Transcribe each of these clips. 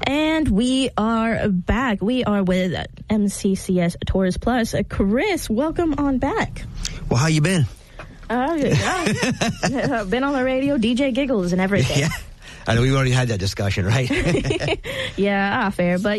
And we are back. We are with MCCS Tours Plus. Chris, welcome on back. Well, how you been? Yeah. Been on the radio, DJ Giggles and everything. Yeah. I know we already had that discussion, right? Yeah, fair. But,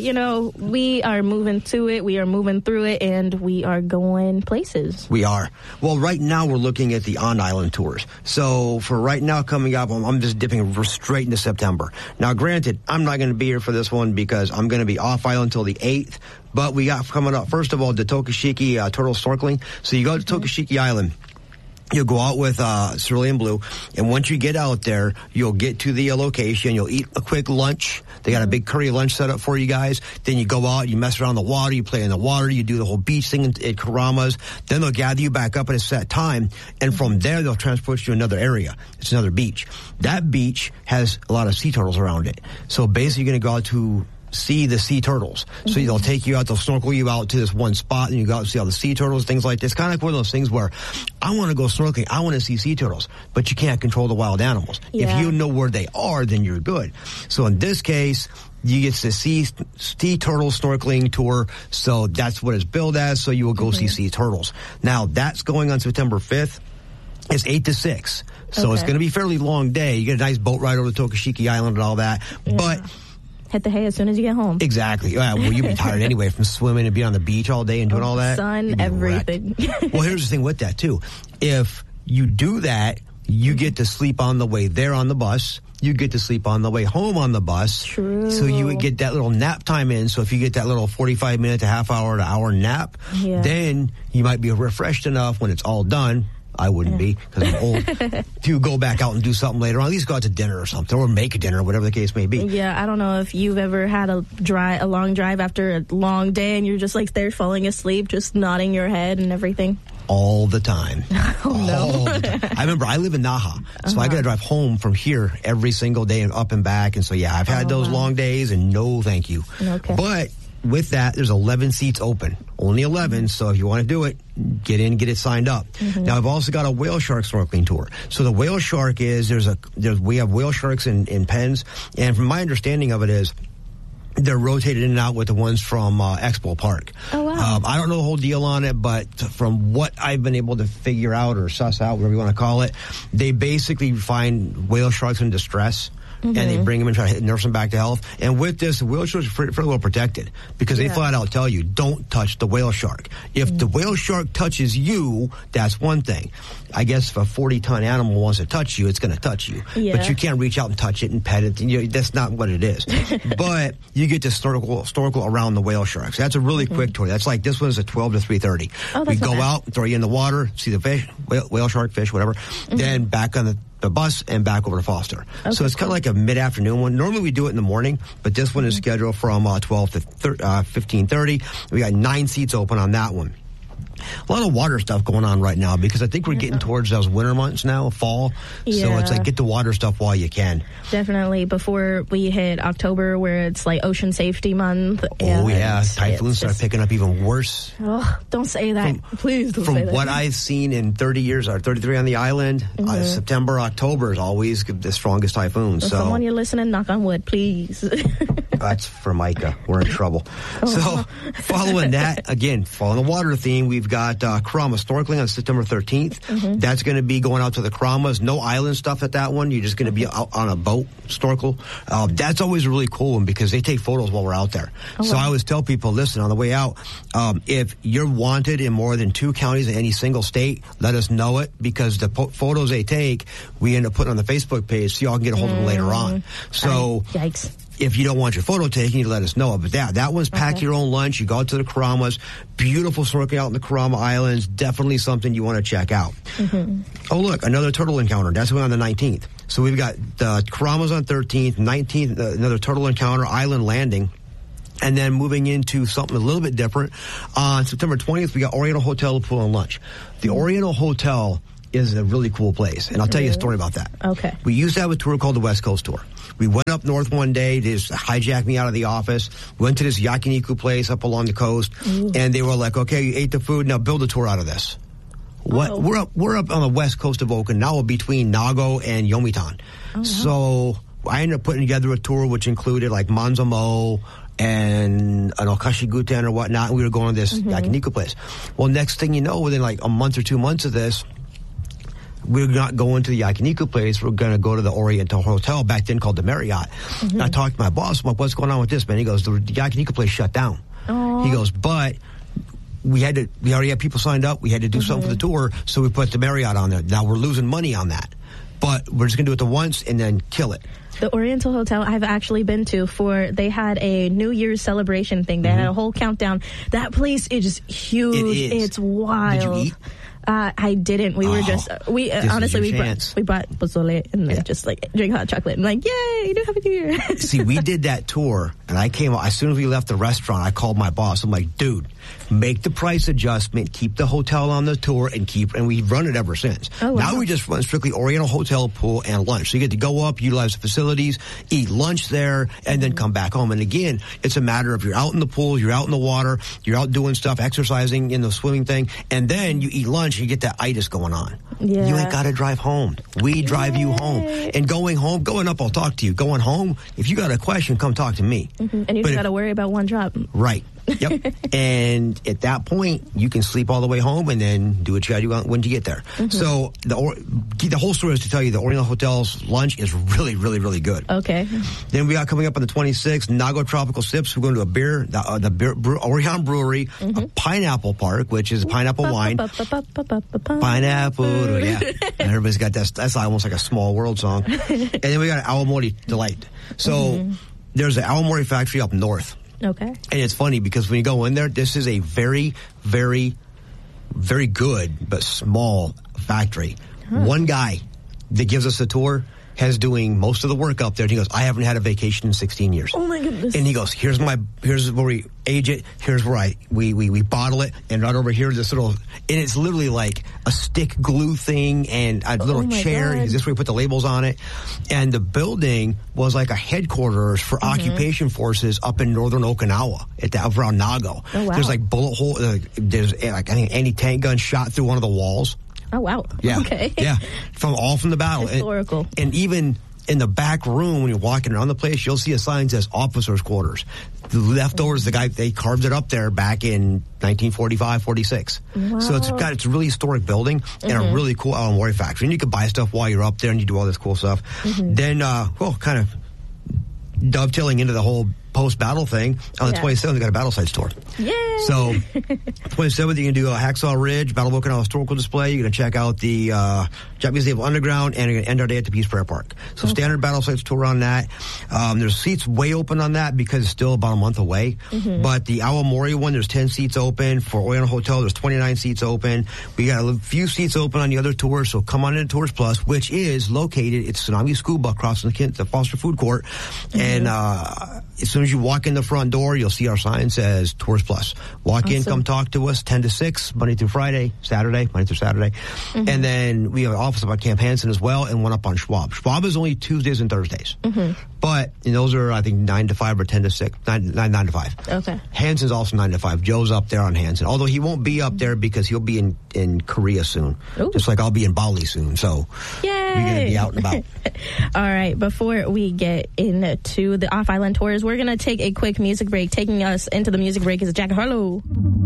we are moving to it. We are moving through it, and we are going places. We are. Well, right now we're looking at the on-island tours. So for right now coming up, I'm just dipping straight into September. Now, granted, I'm not going to be here for this one because I'm going to be off-island until the 8th. But we got coming up, first of all, the Tokushiki turtle snorkeling. So you go to Tokushiki Island. You'll go out with Cerulean Blue, and once you get out there, you'll get to the location. You'll eat a quick lunch. They got a big curry lunch set up for you guys. Then you go out, you mess around the water, you play in the water, you do the whole beach thing at Karamas. Then they'll gather you back up at a set time, and from there they'll transport you to another area. It's another beach. That beach has a lot of sea turtles around it. So basically you're going to go out to see the sea turtles. So they'll take you out, they'll snorkel you out to this one spot, and you go out and see all the sea turtles, things like this. Kind of like one of those things where I want to go snorkeling, I want to see sea turtles, but you can't control the wild animals. Yeah. If you know where they are, then you're good. So in this case, you get to see sea turtle snorkeling tour, so that's what it's billed as, so you will go see sea turtles. Now, that's going on September 5th. It's 8 to 6, so it's going to be a fairly long day. You get a nice boat ride over to Tokushiki Island and all that, but hit the hay as soon as you get home. Exactly. Yeah, well, you'd be tired anyway from swimming and being on the beach all day and doing all that. Sun, everything. Well, here's the thing with that, too. If you do that, you get to sleep on the way there on the bus. You get to sleep on the way home on the bus. True. So you would get that little nap time in. So if you get that little 45-minute to half-hour to hour nap, then you might be refreshed enough when it's all done. I wouldn't be, because I'm old, to go back out and do something later on. At least go out to dinner or something, or make a dinner, whatever the case may be. Yeah, I don't know if you've ever had a long drive after a long day and you're just like there falling asleep, just nodding your head and everything. All the time. Oh, no. All the time. I remember I live in Naha, so I got to drive home from here every single day and up and back. And so, yeah, I've had those long days, and no thank you. Okay. But with that, there's 11 seats open. Only 11, so if you want to do it, get in, get it signed up. Now, I've also got a whale shark snorkeling tour. So the whale shark is, we have whale sharks in pens, and from my understanding of it is, they're rotated in and out with the ones from Expo Park. Oh, wow. I don't know the whole deal on it, but from what I've been able to figure out or suss out, whatever you want to call it, they basically find whale sharks in distress. And they bring them and try to nurse them back to health. And with this, the whale sharks are pretty well protected because they flat out tell you, don't touch the whale shark. If the whale shark touches you, that's one thing. I guess if a 40-ton animal wants to touch you, it's going to touch you. Yeah. But you can't reach out and touch it and pet it. That's not what it is. But you get to snorkel around the whale sharks. That's a really quick tour. That's like, this one's a 12 to 3:30. Oh, we go out, throw you in the water, see the fish, whale shark, fish, whatever. Then back on the bus and back over to Foster. So it's kind of like a mid-afternoon one. Normally we do it in the morning, but this one is scheduled from 12 to 15:30. We got 9 seats open on that one. A lot of water stuff going on right now because I think we're getting towards those winter months now, fall. Yeah. So it's like, get the water stuff while you can. Definitely before we hit October, where it's like Ocean Safety Month. Oh, yeah. Typhoons start picking up even worse. Oh, don't say that. Please don't say that. From what I've seen in 30 years, or 33 on the island, September, October is always the strongest typhoon. So someone you're listening, knock on wood, please. That's for Micah. We're in trouble. So following that, again, following the water theme, we've got Karama snorkeling on September 13th. That's going to be going out to the Karamas. No island stuff at that one. You're just going to be out on a boat snorkel. That's always a really cool one because they take photos while we're out there. So I always tell people, listen, on the way out, if you're wanted in more than 2 counties in any single state, let us know it because the photos they take, we end up putting on the Facebook page so y'all can get a hold of them later on. So yikes. If you don't want your photo taken, you let us know. But that one's pack your own lunch. You go out to the Karamas. Beautiful snorkeling out in the Karama Islands. Definitely something you want to check out. Oh, look, another turtle encounter. That's on the 19th. So we've got the Karamas on 13th, 19th, another turtle encounter, island landing. And then moving into something a little bit different. On September 20th, we got Oriental Hotel Pool and Lunch. The Oriental Hotel is a really cool place, and I'll tell you a story about that. Okay. We used to have a tour called the West Coast Tour. We went up north one day, they just hijacked me out of the office, went to this yakiniku place up along the coast, and they were like, okay, you ate the food, now build a tour out of this. What? We're up on the west coast of Okinawa between Nago and Yomitan. So I ended up putting together a tour which included like Manzamo and an Okashiguten or whatnot. And we were going to this yakiniku place. Well, next thing you know, within like a month or 2 months of this, we're not going to the yakiniku place. We're going to go to the Oriental Hotel, back then called the Marriott. And I talked to my boss. I'm like, what's going on with this, man? He goes, the yakiniku place shut down. He goes, but we already had people signed up. We had to do something for the tour, so we put the Marriott on there. Now we're losing money on that, but we're just going to do it the once and then kill it. The Oriental Hotel I've actually been to they had a New Year's celebration thing. They had a whole countdown. That place is huge. It is. It's wild. Did you eat? I didn't. We were honestly we bought pozole and then just like drink hot chocolate and like, yay, New Happy New Year. See, we did that tour and I came out, as soon as we left the restaurant, I called my boss. I'm like, dude, make the price adjustment, keep the hotel on the tour and we've run it ever since. Oh, wow. Now we just run strictly Oriental Hotel, pool, and lunch. So you get to go up, utilize the facilities, eat lunch there, and then come back home. And again, it's a matter of you're out in the pool, you're out in the water, you're out doing stuff, exercising in the swimming thing, and then you eat lunch, you get that itis going on. Yeah. You ain't got to drive home. We drive you home. And going up, I'll talk to you. Going home, if you got a question, come talk to me. And you just got to worry about one drop. Right. Yep. And at that point, you can sleep all the way home and then do what you got to do when you get there. So the whole story is to tell you the Oriental Hotel's lunch is really, really, really good. Okay. Then we got coming up on the 26th, Nago Tropical Sips. We're going to Orion Brewery, a pineapple park, which is pineapple wine. Pineapple, yeah. Everybody's got that. That's almost like a Small World song. And then we got Awamori Delight. So there's an Awamori factory up north. Okay. And it's funny because when you go in there, this is a very, very, very good but small factory. One guy that gives us a tour has doing most of the work up there. And he goes, I haven't had a vacation in 16 years. Oh my goodness. And he goes, here's where we age it. Here's where we bottle it. And right over here, this little, and it's literally like a stick glue thing and a little chair. This is where we put the labels on it. And the building was like a headquarters for occupation forces up in northern Okinawa around Nago. Oh, wow. There's like bullet hole, there's like, I think anti-tank gun shot through one of the walls. Oh, wow. Yeah. Okay. Yeah. From the battle. Historical. And even in the back room, when you're walking around the place, you'll see a sign that says officers' quarters. The leftovers, they carved it up there back in 1945, 46. Wow. So it's a really historic building and a really cool Awamori factory. And you can buy stuff while you're up there and you do all this cool stuff. Then, kind of dovetailing into the whole post-battle thing, on the 27th, we got a battle sites tour. Yay! So, 27th, you can do a Hacksaw Ridge, Battle of Okinawa Historical Display. You're going to check out the Japanese Naval Underground, and you're going to end our day at the Peace Prayer Park. So, standard battle sites tour on that. There's seats way open on that because it's still about a month away. But the Awamori one, there's 10 seats open. For Oriental Hotel, there's 29 seats open. We got a few seats open on the other tours, so come on into Tours Plus, which is located, it's Tsunami Scuba across from the Foster Food Court. And as soon as you walk in the front door, you'll see our sign says Tours Plus. Walk in, come talk to us, 10 to 6, Monday through Friday, Monday through Saturday. And then we have an office up at Camp Hansen as well, and one up on Schwab. Schwab is only Tuesdays and Thursdays. But those are, I think, 9 to 5 or 10 to 6, 9 to 5. Okay. Hansen's also 9 to 5. Joe's up there on Hansen. Although he won't be up there because he'll be in Korea soon. Ooh. Just like I'll be in Bali soon. So yay! We're going to be out and about. All right. Before we get into the off-island tours, we're going to take a quick music break. Taking us into the music break is Jack Harlow.